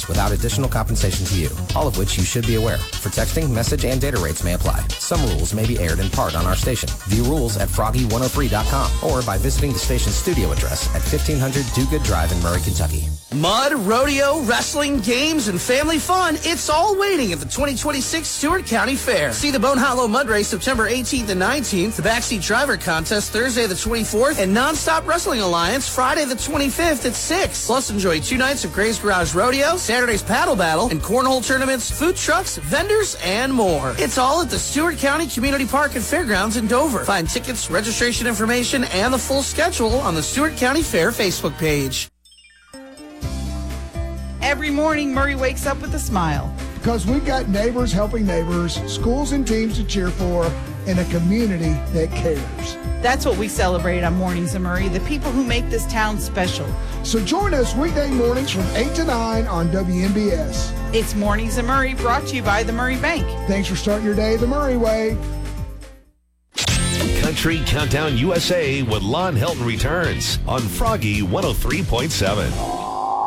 service without additional compensation to you, all of which you should be aware. For texting, message, and data rates may apply. Some rules may be aired in part on our station. View rules at froggy103.com or by visiting the station's studio address at 1500 Do Good Drive in Murray, Kentucky. Mud, rodeo, wrestling, games, and family fun, it's all waiting at the 2026 Stewart County Fair. See the Bone Hollow Mud Race September 18th and 19th, the Backseat Driver Contest Thursday the 24th, and Nonstop Wrestling Alliance Friday the 25th at 6. Plus enjoy 2 nights of Gray's Garage Rodeo, Saturday's Paddle Battle, and cornhole tournaments, food trucks, vendors, and more. It's all at the Stewart County Community Park and Fairgrounds in Dover. Find tickets, registration information, and the full schedule on the Stewart County Fair Facebook page. Every morning, Murray wakes up with a smile. Because we've got neighbors helping neighbors, schools and teams to cheer for, and a community that cares. That's what we celebrate on Mornings in Murray, the people who make this town special. So join us weekday mornings from 8 to 9 on WNBS. It's Mornings in Murray, brought to you by the Murray Bank. Thanks for starting your day the Murray way. Country Countdown USA with Lon Helton returns on Froggy 103.7.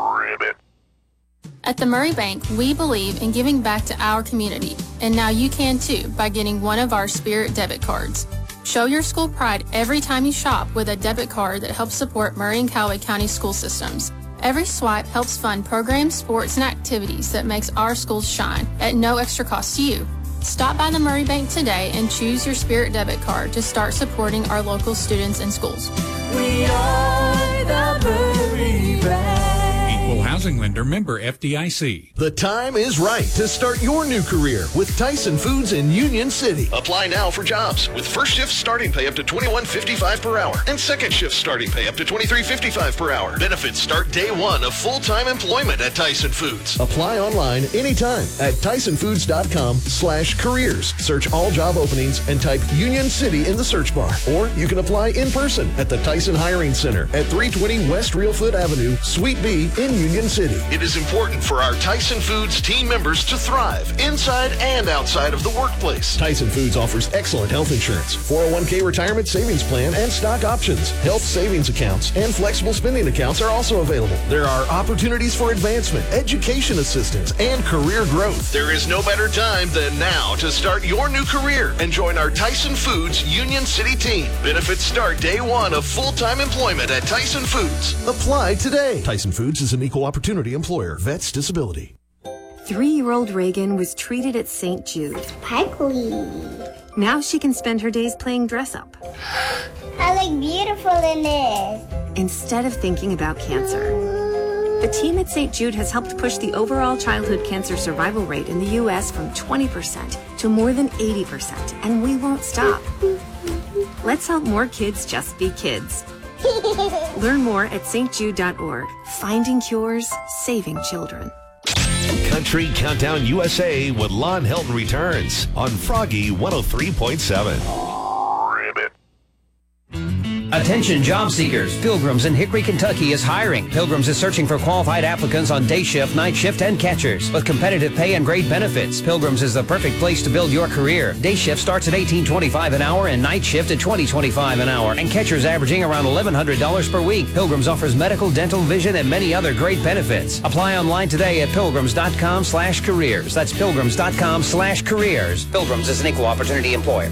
At the Murray Bank, we believe in giving back to our community, and now you can too by getting one of our Spirit debit cards. Show your school pride every time you shop with a debit card that helps support Murray and Callaway County school systems. Every swipe helps fund programs, sports, and activities that makes our schools shine at no extra cost to you. Stop by the Murray Bank today and choose your Spirit debit card to start supporting our local students and schools. We are the Murray Bank. Equal housing lender, member FDIC. The time is right to start your new career with Tyson Foods in Union City. Apply now for jobs with first shift starting pay up to $21.55 per hour and second shift starting pay up to $23.55 per hour. Benefits start day one of full-time employment at Tyson Foods. Apply online anytime at TysonFoods.com/careers. Search all job openings and type Union City in the search bar. Or you can apply in person at the Tyson Hiring Center at 320 West Reelfoot Avenue, Suite B in Union City. It is important for our Tyson Foods team members to thrive inside and outside of the workplace. Tyson Foods offers excellent health insurance, 401k retirement savings plan, and stock options. Health savings accounts and flexible spending accounts are also available. There are opportunities for advancement, education assistance, and career growth. There is no better time than now to start your new career and join our Tyson Foods Union City team. Benefits start day one of full-time employment at Tyson Foods. Apply today. Tyson Foods is an equal opportunity employer. Vets disability. 3-year-old Reagan was treated at St. Jude. Sparkly. Now she can spend her days playing dress up. I look beautiful in this. Instead of thinking about cancer. The team at St. Jude has helped push the overall childhood cancer survival rate in the U.S. from 20% to more than 80%, and we won't stop. Let's help more kids just be kids. Learn more at stjude.org. Finding cures, saving children. Country Countdown USA with Lon Helton returns on Froggy 103.7. Attention job seekers. Pilgrims in Hickory, Kentucky is hiring. Pilgrims is searching for qualified applicants on day shift, night shift, and catchers. With competitive pay and great benefits, Pilgrims is the perfect place to build your career. Day shift starts at $18.25 an hour and night shift at $20.25 an hour. And catchers averaging around $1,100 per week. Pilgrims offers medical, dental, vision, and many other great benefits. Apply online today at pilgrims.com/careers. That's pilgrims.com/careers. Pilgrims is an equal opportunity employer.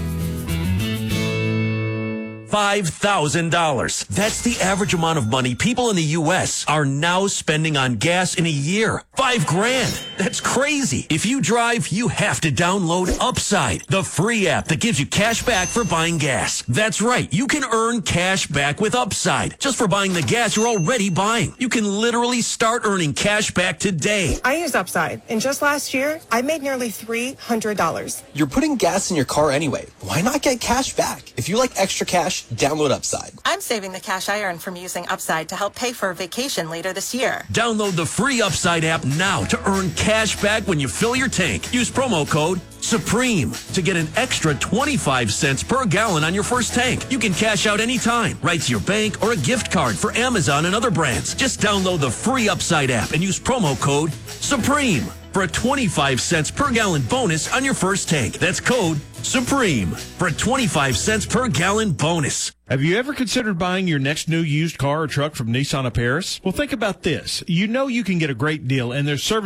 $5,000. That's the average amount of money people in the U.S. are now spending on gas in a year. $5,000. That's crazy. If you drive, you have to download Upside, the free app that gives you cash back for buying gas. That's right. You can earn cash back with Upside just for buying the gas you're already buying. You can literally start earning cash back today. I use Upside, and just last year, I made nearly $300. You're putting gas in your car anyway. Why not get cash back? If you like extra cash, download Upside. I'm saving the cash I earn from using Upside to help pay for a vacation later this year. Download the free Upside app now to earn cash back when you fill your tank. Use promo code SUPREME to get an extra 25 cents per gallon on your first tank. You can cash out anytime, right to your bank or a gift card for Amazon and other brands. Just download the free Upside app and use promo code SUPREME for a 25 cents per gallon bonus on your first tank. That's code SUPREME for a 25 cents per gallon bonus. Have you ever considered buying your next new used car or truck from Nissan of Paris? Well, think about this. You know you can get a great deal, and their service